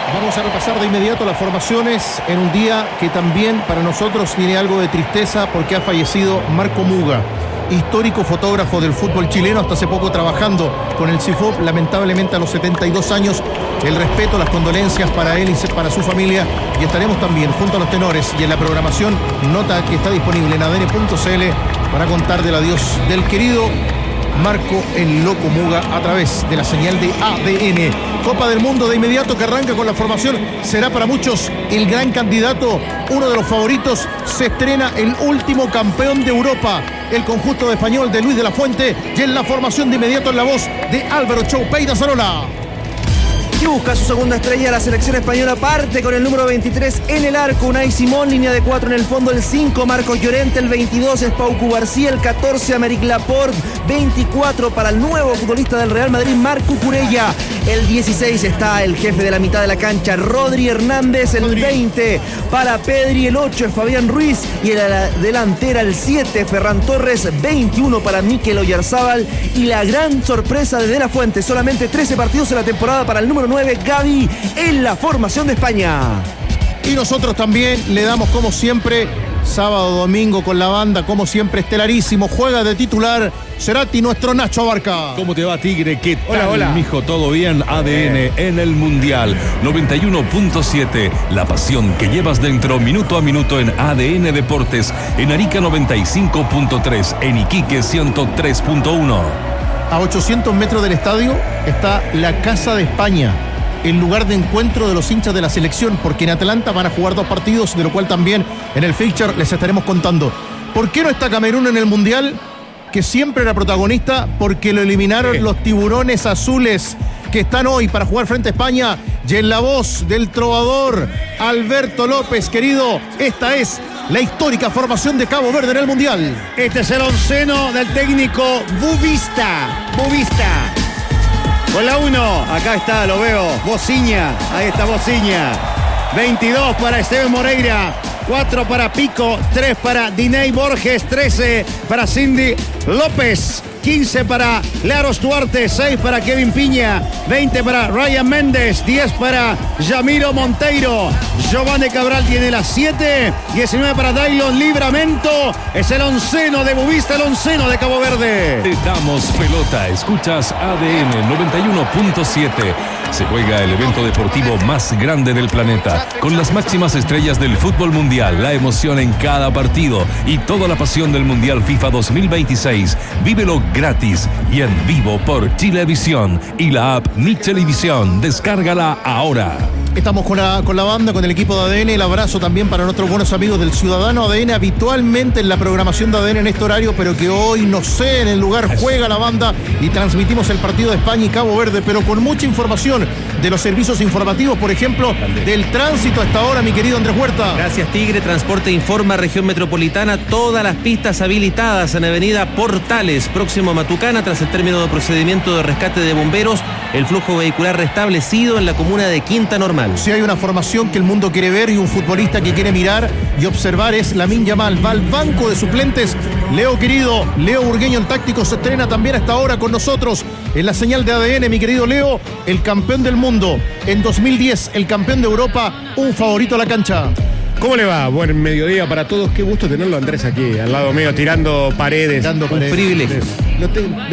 Vamos a repasar de inmediato las formaciones en un día que también para nosotros tiene algo de tristeza porque ha fallecido Marco Muga, histórico fotógrafo del fútbol chileno, hasta hace poco trabajando con el CIFOP, lamentablemente a los 72 años. El respeto, las condolencias para él y para su familia, y estaremos también junto a los tenores y en la programación, nota que está disponible en adn.cl para contar del adiós del querido Marco el Loco Muga a través de la señal de ADN. Copa del Mundo de inmediato que arranca con la formación. Será para muchos el gran candidato, uno de los favoritos. Se estrena el último campeón de Europa, el conjunto de español de Luis de la Fuente, y en la formación de inmediato en la voz de Álvaro Choupey Zarola. Y busca su segunda estrella, la selección española parte con el número 23 en el arco, Unai Simón, línea de 4 en el fondo, el 5 Marcos Llorente, el 22 es Pau Cubarsí, el 14 Améric Laporte, 24 para el nuevo futbolista del Real Madrid, Marc Cucurella, el 16 está el jefe de la mitad de la cancha, Rodri Hernández, el 20 para Pedri, el 8 es Fabián Ruiz y en la delantera el 7 Ferran Torres, 21 para Mikel Oyarzábal y la gran sorpresa de la Fuente, solamente 13 partidos en la temporada para el número 9, Gavi, en la formación de España. Y nosotros también le damos, como siempre, sábado, domingo con la banda, como siempre, estelarísimo. Juega de titular Cerati, nuestro Nacho Abarca. ¿Cómo te va, Tigre? ¿Qué tal, hola. mijo? ¿Todo bien? ADN en el Mundial 91.7. La pasión que llevas dentro minuto a minuto en ADN Deportes. En Arica 95.3. En Iquique 103.1. A 800 metros del estadio está la Casa de España, el lugar de encuentro de los hinchas de la selección, porque en Atlanta van a jugar 2 partidos, de lo cual también en el fixture les estaremos contando. ¿Por qué no está Camerún en el Mundial? Que siempre era protagonista, porque lo eliminaron los tiburones azules, que están hoy para jugar frente a España. Y en la voz del trovador Alberto López, querido, esta es la histórica formación de Cabo Verde en el Mundial. Este es el onceno del técnico Bubista. Con la 1, acá está, lo veo, Bociña, ahí está Bociña. 22 para Esteban Moreira, 4 para Pico, 3 para Diney Borges, 13 para Cindy López, 15 para Laros Duarte, 6 para Kevin Piña, 20 para Ryan Méndez, 10 para Yamiro Monteiro, Giovanni Cabral tiene las 7, 19 para Dailon Livramento. Es el onceno de Bubista, el onceno de Cabo Verde. Te damos pelota, escuchas ADN 91.7. Se juega el evento deportivo más grande del planeta, con las máximas estrellas del fútbol mundial, la emoción en cada partido y toda la pasión del Mundial FIFA 2026. Vívelo gratis y en vivo por Chilevisión y la app Mi Televisión. Descárgala ahora. Estamos con la banda, con el equipo de ADN. El abrazo también para nuestros buenos amigos del Ciudadano ADN, habitualmente en la programación de ADN en este horario, pero que hoy, no sé, en el lugar juega la banda y transmitimos el partido de España y Cabo Verde, pero con mucha información de los servicios informativos, por ejemplo, del tránsito hasta ahora, mi querido Andrés Huerta. Gracias, Tigre. Transporte informa, región metropolitana, todas las pistas habilitadas en avenida Portales, próximo a Matucana, tras el término de procedimiento de rescate de bomberos, el flujo vehicular restablecido en la comuna de Quinta Normal. Si hay una formación que el mundo quiere ver y un futbolista que quiere mirar y observar, es Lamine Yamal. Va al banco de suplentes. Leo querido, Leo Burgueño en táctico se estrena también hasta ahora con nosotros en la señal de ADN, mi querido Leo, el campeón del mundo en 2010, el campeón de Europa, un favorito a la cancha. ¿Cómo le va? Buen mediodía para todos. Qué gusto tenerlo, Andrés, aquí al lado mío, tirando paredes. Un privilegio.